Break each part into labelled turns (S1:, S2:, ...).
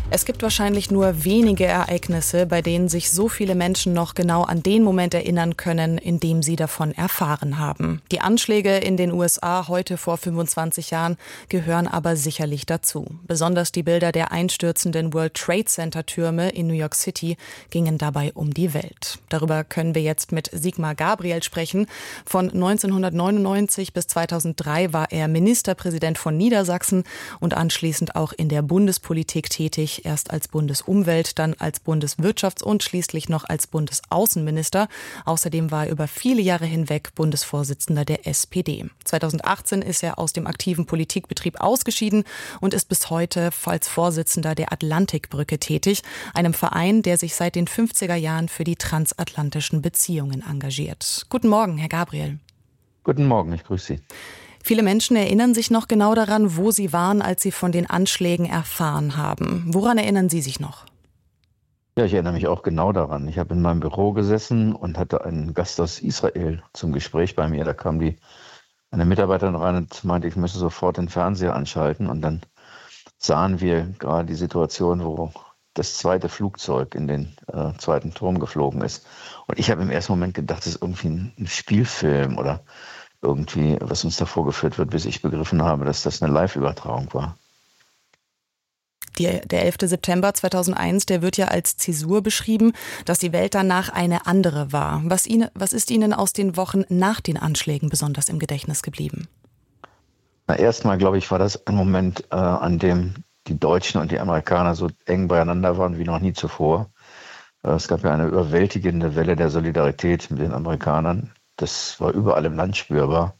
S1: Es gibt wahrscheinlich nur wenige Ereignisse, bei denen sich so viele Menschen noch genau an den Moment erinnern können, in dem sie davon erfahren haben. Die Anschläge in den USA heute vor 25 Jahren gehören aber sicherlich dazu. Besonders die Bilder der einstürzenden World Trade Center Türme in New York City gingen dabei um die Welt. Darüber können wir jetzt mit Sigmar Gabriel sprechen. Von 1999 bis 2003 war er Ministerpräsident von Niedersachsen und anschließend auch in der Bundespolitik tätig. Erst als Bundesumwelt, dann als Bundeswirtschafts- und schließlich noch als Bundesaußenminister. Außerdem war er über viele Jahre hinweg Bundesvorsitzender der SPD. 2018 ist er aus dem aktiven Politikbetrieb ausgeschieden und ist bis heute als Vorsitzender der Atlantikbrücke tätig, einem Verein, der sich seit den 50er Jahren für die transatlantischen Beziehungen engagiert. Guten Morgen, Herr Gabriel.
S2: Guten Morgen, ich grüße Sie.
S1: Viele Menschen erinnern sich noch genau daran, wo sie waren, als sie von den Anschlägen erfahren haben. Woran erinnern Sie sich noch?
S2: Ja, ich erinnere mich auch genau daran. Ich habe in meinem Büro gesessen und hatte einen Gast aus Israel zum Gespräch bei mir. Da kam eine Mitarbeiterin rein und meinte, ich müsse sofort den Fernseher anschalten. Und dann sahen wir gerade die Situation, wo das zweite Flugzeug in den zweiten Turm geflogen ist. Und ich habe im ersten Moment gedacht, das ist irgendwie ein Spielfilm oder irgendwie, was uns da vorgeführt wird, bis ich begriffen habe, dass das eine Live-Übertragung war.
S1: Der 11. September 2001, der wird ja als Zäsur beschrieben, dass die Welt danach eine andere war. Was ist Ihnen aus den Wochen nach den Anschlägen besonders im Gedächtnis geblieben?
S2: Na, erstmal, glaube ich, war das ein Moment, an dem die Deutschen und die Amerikaner so eng beieinander waren wie noch nie zuvor. Es gab ja eine überwältigende Welle der Solidarität mit den Amerikanern. Das war überall im Land spürbar.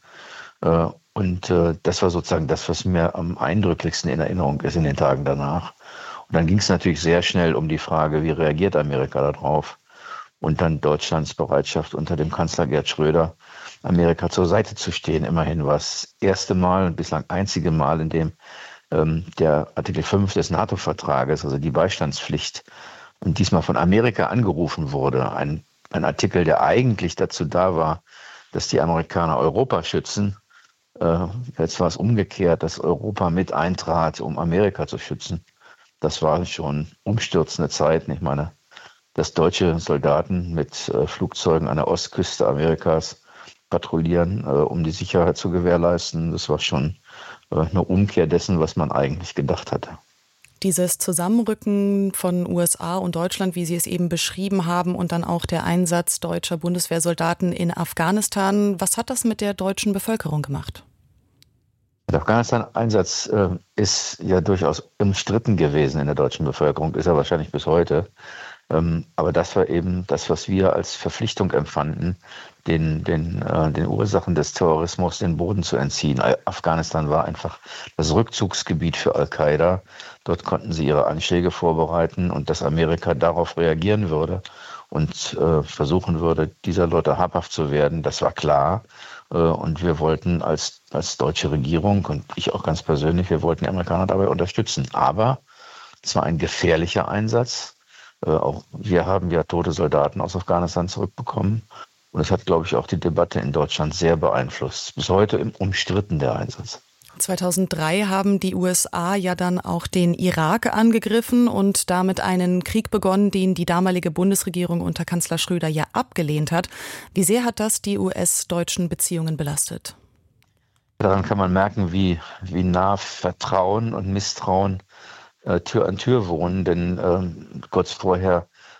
S2: Und das war sozusagen das, was mir am eindrücklichsten in Erinnerung ist in den Tagen danach. Und dann ging es natürlich sehr schnell um die Frage, wie reagiert Amerika darauf? Und dann Deutschlands Bereitschaft unter dem Kanzler Gerd Schröder, Amerika zur Seite zu stehen. Immerhin war es das erste Mal und bislang einzige Mal, in dem der Artikel 5 des NATO-Vertrages, also die Beistandspflicht, und diesmal von Amerika angerufen wurde. Ein Artikel, der eigentlich dazu da war, dass die Amerikaner Europa schützen. Jetzt war es umgekehrt, dass Europa mit eintrat, um Amerika zu schützen. Das war schon umstürzende Zeiten. Ich meine, dass deutsche Soldaten mit Flugzeugen an der Ostküste Amerikas patrouillieren, um die Sicherheit zu gewährleisten, das war schon eine Umkehr dessen, was man eigentlich gedacht hatte.
S1: Dieses Zusammenrücken von USA und Deutschland, wie Sie es eben beschrieben haben, und dann auch der Einsatz deutscher Bundeswehrsoldaten in Afghanistan, was hat das mit der deutschen Bevölkerung gemacht?
S2: Der Afghanistan-Einsatz ist ja durchaus umstritten gewesen in der deutschen Bevölkerung, ist er wahrscheinlich bis heute. Aber das war eben das, was wir als Verpflichtung empfanden, den Ursachen des Terrorismus den Boden zu entziehen. Afghanistan war einfach das Rückzugsgebiet für Al-Qaida. Dort konnten sie ihre Anschläge vorbereiten und dass Amerika darauf reagieren würde und versuchen würde, dieser Leute habhaft zu werden, das war klar. Und wir wollten als deutsche Regierung und ich auch ganz persönlich, wir wollten die Amerikaner dabei unterstützen. Aber es war ein gefährlicher Einsatz. Auch wir haben ja tote Soldaten aus Afghanistan zurückbekommen. Und es hat, glaube ich, auch die Debatte in Deutschland sehr beeinflusst. Bis heute umstritten der Einsatz.
S1: 2003 haben die USA ja dann auch den Irak angegriffen und damit einen Krieg begonnen, den die damalige Bundesregierung unter Kanzler Schröder ja abgelehnt hat. Wie sehr hat das die US-deutschen Beziehungen belastet?
S2: Daran kann man merken, wie nah Vertrauen und Misstrauen Tür an Tür wohnen, denn kurz vorher